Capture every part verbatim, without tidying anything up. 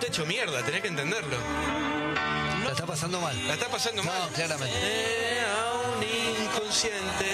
está hecho mierda, tenés que entenderlo. La está pasando mal. La está pasando No, mal. claramente. Eh, a un inconsciente.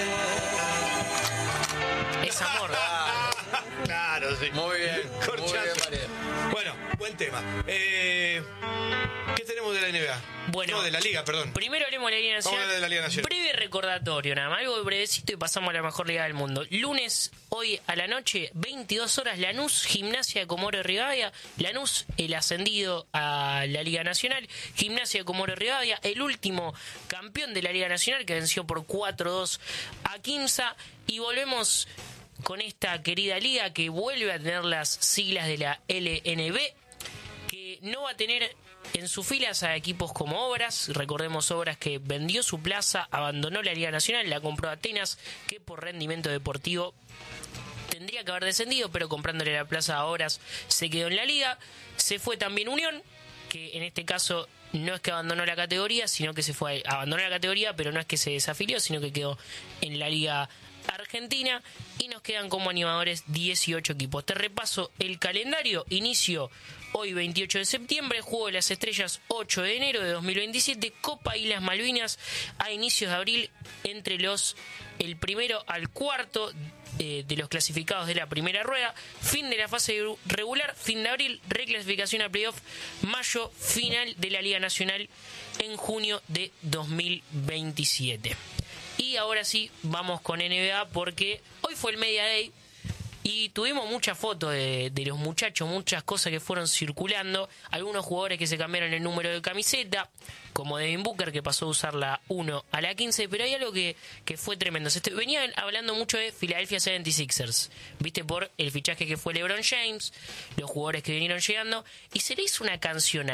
Es amor. Claro, sí. Muy bien. Corchazo. Muy bien, María. Bueno, buen tema. Eh, ¿Qué tenemos de la N B A? Bueno, no, de la Liga, perdón. Primero hablemos de la Liga Nacional. Vamos a hablar de la Liga Nacional. Breve recordatorio, nada más, algo brevecito y pasamos a la mejor liga del mundo. Lunes, hoy a la noche, veintidós horas, Lanús, Gimnasia de Comodoro Rivadavia. Lanús, el ascendido a la Liga Nacional. Gimnasia de Comodoro Rivadavia, el último campeón de la Liga Nacional que venció por cuatro dos a Quimsa. Y volvemos con esta querida liga que vuelve a tener las siglas de la L N B, que no va a tener en sus filas a equipos como Obras. Recordemos Obras que vendió su plaza, abandonó la Liga Nacional, la compró Atenas, que por rendimiento deportivo tendría que haber descendido, pero comprándole la plaza a Obras se quedó en la liga. Se fue también Unión, que en este caso no es que abandonó la categoría, sino que se fue, abandonó la categoría, pero no es que se desafilió, sino que quedó en la Liga Argentina. Y nos quedan como animadores dieciocho equipos. Te repaso el calendario. Inicio hoy veintiocho de septiembre, Juego de las Estrellas ocho de enero de dos mil veintisiete, Copa Islas Malvinas a inicios de abril entre los el primero al cuarto eh, de los clasificados de la primera rueda, fin de la fase regular, fin de abril, reclasificación a playoff, mayo, final de la Liga Nacional en junio de dos mil veintisiete. Y ahora sí, vamos con N B A porque hoy fue el Media Day y tuvimos muchas fotos de, de los muchachos, muchas cosas que fueron circulando. Algunos jugadores que se cambiaron el número de camiseta, como Devin Booker, que pasó a usar la uno a la quince. Pero hay algo que, que fue tremendo. Se este, venían hablando mucho de Philadelphia setenta y seis ers, viste, por el fichaje que fue LeBron James, los jugadores que vinieron llegando. Y se le hizo una canción a